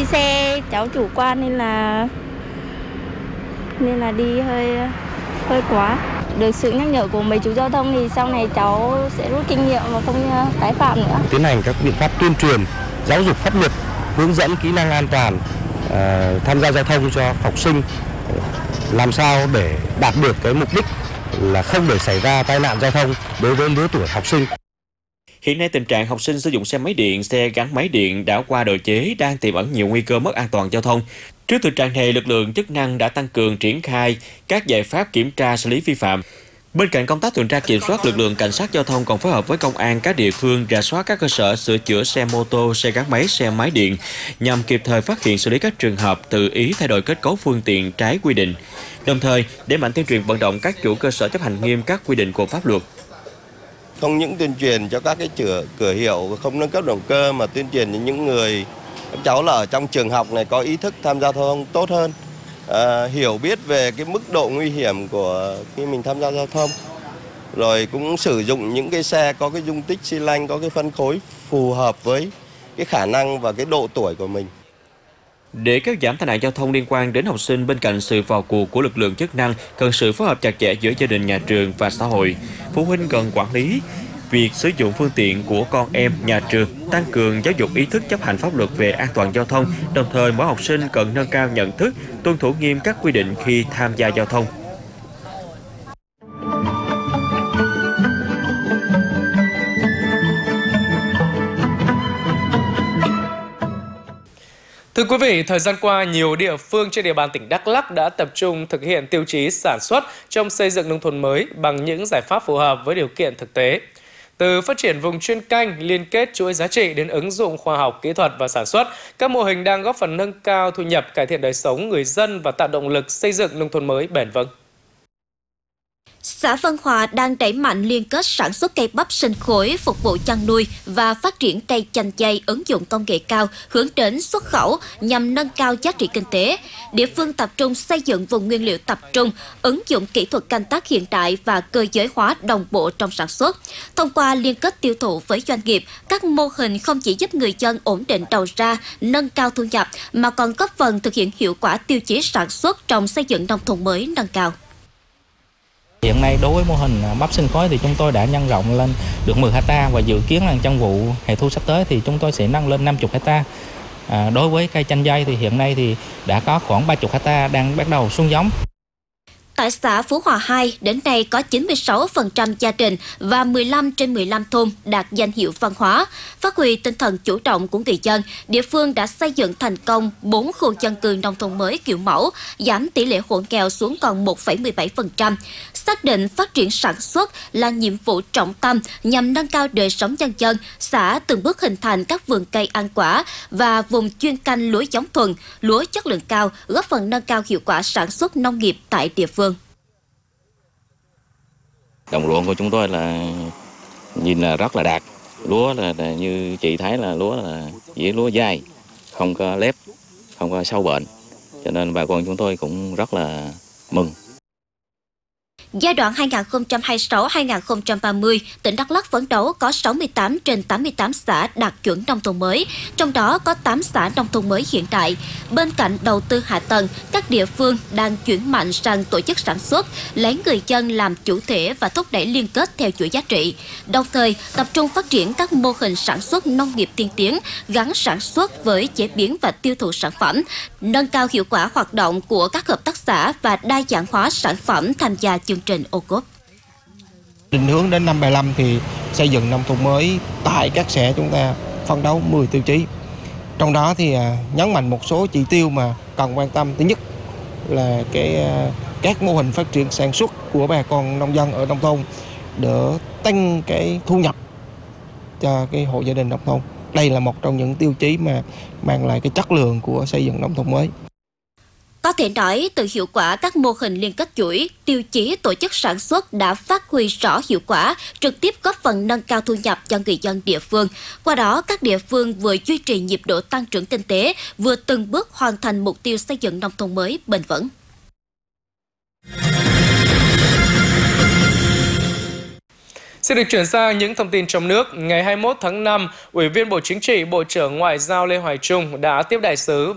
xe cháu chủ quan nên là đi hơi quá. Được sự nhắc nhở của mấy chú giao thông thì sau này cháu sẽ rút kinh nghiệm và không tái phạm nữa. Tiến hành các biện pháp tuyên truyền, giáo dục pháp luật, hướng dẫn kỹ năng an toàn tham gia giao thông cho học sinh, làm sao để đạt được cái mục đích là không để xảy ra tai nạn giao thông đối với lứa tuổi học sinh. Hiện nay tình trạng học sinh sử dụng xe máy điện, xe gắn máy điện đã qua độ chế đang tiềm ẩn nhiều nguy cơ mất an toàn giao thông. Trước thực trạng này, lực lượng chức năng đã tăng cường triển khai các giải pháp kiểm tra xử lý vi phạm. Bên cạnh công tác tuần tra kiểm soát, lực lượng cảnh sát giao thông còn phối hợp với công an các địa phương rà soát các cơ sở sửa chữa xe mô tô, xe gắn máy, xe máy điện nhằm kịp thời phát hiện xử lý các trường hợp tự ý thay đổi kết cấu phương tiện trái quy định. Đồng thời, đẩy mạnh tuyên truyền vận động các chủ cơ sở chấp hành nghiêm các quy định của pháp luật. Không những tuyên truyền cho các cái cửa hiệu không nâng cấp động cơ mà tuyên truyền cho những người các cháu là ở trong trường học này có ý thức tham gia giao thông tốt hơn, hiểu biết về cái mức độ nguy hiểm của khi mình tham gia giao thông, rồi cũng sử dụng những cái xe có cái dung tích xi lanh, có cái phân khối phù hợp với cái khả năng và cái độ tuổi của mình. Để kéo giảm tai nạn giao thông liên quan đến học sinh, bên cạnh sự vào cuộc của lực lượng chức năng, cần sự phối hợp chặt chẽ giữa gia đình, nhà trường và xã hội. Phụ huynh cần quản lý việc sử dụng phương tiện của con em, nhà trường, tăng cường giáo dục ý thức chấp hành pháp luật về an toàn giao thông, đồng thời mỗi học sinh cần nâng cao nhận thức, tuân thủ nghiêm các quy định khi tham gia giao thông. Thưa quý vị, thời gian qua, nhiều địa phương trên địa bàn tỉnh Đắk Lắk đã tập trung thực hiện tiêu chí sản xuất trong xây dựng nông thôn mới bằng những giải pháp phù hợp với điều kiện thực tế. Từ phát triển vùng chuyên canh, liên kết chuỗi giá trị đến ứng dụng khoa học, kỹ thuật và sản xuất, các mô hình đang góp phần nâng cao thu nhập, cải thiện đời sống người dân và tạo động lực xây dựng nông thôn mới bền vững. Xã Vân Hòa đang đẩy mạnh liên kết sản xuất cây bắp sinh khối phục vụ chăn nuôi và phát triển cây chanh dây ứng dụng công nghệ cao hướng đến xuất khẩu nhằm nâng cao giá trị kinh tế. Địa phương tập trung xây dựng vùng nguyên liệu tập trung, ứng dụng kỹ thuật canh tác hiện đại và cơ giới hóa đồng bộ trong sản xuất. Thông qua liên kết tiêu thụ với doanh nghiệp, các mô hình không chỉ giúp người dân ổn định đầu ra, nâng cao thu nhập mà còn góp phần thực hiện hiệu quả tiêu chí sản xuất trong xây dựng nông thôn mới nâng cao. Hiện nay đối với mô hình bắp sinh khối thì chúng tôi đã nhân rộng lên được 10 ha và dự kiến là trong vụ hè thu sắp tới thì chúng tôi sẽ nâng lên 50 ha. Đối với cây chanh dây thì hiện nay thì đã có khoảng 30 ha đang bắt đầu xuống giống. Tại xã Phú Hòa 2, đến nay có 96% gia đình và 15 trên 15 thôn đạt danh hiệu văn hóa. Phát huy tinh thần chủ động của người dân, địa phương đã xây dựng thành công 4 khu dân cư nông thôn mới kiểu mẫu, giảm tỷ lệ hộ nghèo xuống còn 1,17%. Xác định phát triển sản xuất là nhiệm vụ trọng tâm nhằm nâng cao đời sống nhân dân, xã từng bước hình thành các vườn cây ăn quả và vùng chuyên canh lúa giống thuần, lúa chất lượng cao, góp phần nâng cao hiệu quả sản xuất nông nghiệp tại địa phương. Đồng ruộng của chúng tôi là nhìn là rất là đạt. Lúa là như chị thấy là lúa là chỉ lúa dai, không có lép, không có sâu bệnh. Cho nên bà con chúng tôi cũng rất là mừng. Giai đoạn 2026-2030, tỉnh Đắk Lắk phấn đấu có 68 trên 88 xã đạt chuẩn nông thôn mới, trong đó có 8 xã nông thôn mới hiện đại. Bên cạnh đầu tư hạ tầng, các địa phương đang chuyển mạnh sang tổ chức sản xuất, lấy người dân làm chủ thể và thúc đẩy liên kết theo chuỗi giá trị. Đồng thời, tập trung phát triển các mô hình sản xuất nông nghiệp tiên tiến, gắn sản xuất với chế biến và tiêu thụ sản phẩm, nâng cao hiệu quả hoạt động của các hợp tác xã và đa dạng hóa sản phẩm tham gia chương trình ô cốp. Định hướng đến năm 75 thì xây dựng nông thôn mới tại các xã chúng ta phấn đấu 10 tiêu chí. Trong đó thì nhấn mạnh một số chỉ tiêu mà cần quan tâm. Thứ nhất là các mô hình phát triển sản xuất của bà con nông dân ở nông thôn để tăng cái thu nhập cho cái hộ gia đình nông thôn. Đây là một trong những tiêu chí mà mang lại cái chất lượng của xây dựng nông thôn mới. Có thể nói, từ hiệu quả các mô hình liên kết chuỗi, tiêu chí tổ chức sản xuất đã phát huy rõ hiệu quả, trực tiếp góp phần nâng cao thu nhập cho người dân địa phương. Qua đó, các địa phương vừa duy trì nhịp độ tăng trưởng kinh tế, vừa từng bước hoàn thành mục tiêu xây dựng nông thôn mới bền vững. Xin được chuyển sang những thông tin trong nước. Ngày 21 tháng 5, Ủy viên Bộ Chính trị, Bộ trưởng Ngoại giao Lê Hoài Trung đã tiếp đại sứ